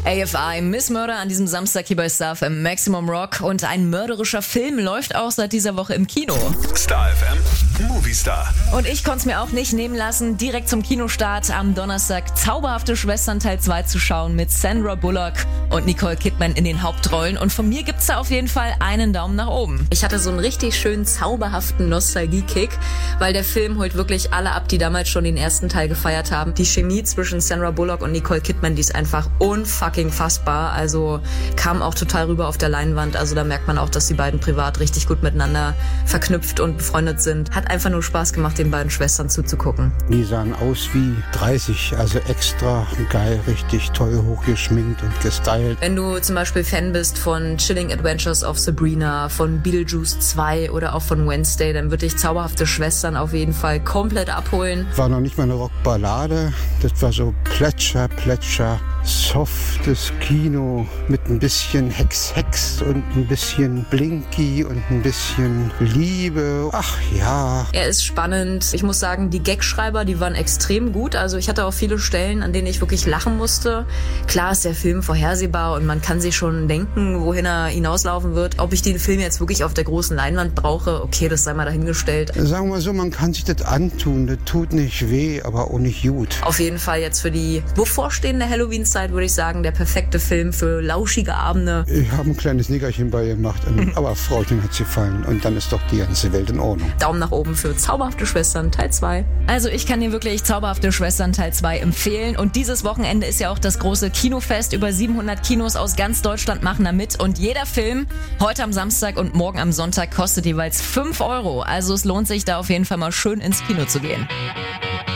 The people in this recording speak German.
AFI, Miss Murder an diesem Samstag hier bei Star FM Maximum Rock und ein mörderischer Film läuft auch seit dieser Woche im Kino. Star FM Movie Star. Und ich konnte es mir auch nicht nehmen lassen, direkt zum Kinostart am Donnerstag Zauberhafte Schwestern Teil 2 zu schauen mit Sandra Bullock und Nicole Kidman in den Hauptrollen. Und von mir gibt's da auf jeden Fall einen Daumen nach oben. Ich hatte so einen richtig schönen, zauberhaften Nostalgie-Kick, weil der Film holt wirklich alle ab, die damals schon den ersten Teil gefeiert haben. Die Chemie zwischen Sandra Bullock und Nicole Kidman, die ist einfach unfucking fassbar. Also kam auch total rüber auf der Leinwand. Also da merkt man auch, dass die beiden privat richtig gut miteinander verknüpft und befreundet sind. Hat einfach nur Spaß gemacht, den beiden Schwestern zuzugucken. Die sahen aus wie 30, also extra geil, richtig toll hochgeschminkt und gestylt. Wenn du zum Beispiel Fan bist von Chilling Adventures of Sabrina, von Beetlejuice 2 oder auch von Wednesday, dann wird dich Zauberhafte Schwestern auf jeden Fall komplett abholen. War noch nicht mal eine Rockballade, das war so Plätscher, softes Kino mit ein bisschen Hex und ein bisschen Blinky und ein bisschen Liebe. Ach ja. Er ist spannend. Ich muss sagen, die Gagschreiber, die waren extrem gut. Also ich hatte auch viele Stellen, an denen ich wirklich lachen musste. Klar ist der Film vorhersehbar und man kann sich schon denken, wohin er hinauslaufen wird. Ob ich den Film jetzt wirklich auf der großen Leinwand brauche, okay, das sei mal dahingestellt. Sagen wir so, man kann sich das antun. Das tut nicht weh, aber auch nicht gut. Auf jeden Fall jetzt für die bevorstehende Halloween-Zeit würde ich sagen, der perfekte Film für lauschige Abende. Ich habe ein kleines Nickerchen bei ihr gemacht, aber Frauchen hat's gefallen und dann ist doch die ganze Welt in Ordnung. Daumen nach oben für Zauberhafte Schwestern Teil 2. Also ich kann dir wirklich Zauberhafte Schwestern Teil 2 empfehlen und dieses Wochenende ist ja auch das große Kinofest. Über 700 Kinos aus ganz Deutschland machen da mit und jeder Film heute am Samstag und morgen am Sonntag kostet jeweils 5 €. Also es lohnt sich da auf jeden Fall mal schön ins Kino zu gehen.